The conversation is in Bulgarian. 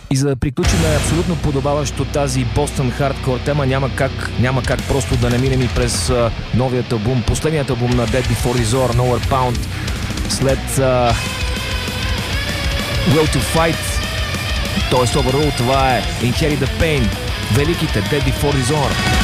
И за да приключим абсолютно подобаващо тази Boston хардкор тема, няма как просто да не минем и през новият албум, последният албум на Dead Before Dishonor, Nowhere Bound, след Will to Fight, т.е. Overall, това е Inherit the Pain, великите Dead Before Dishonor.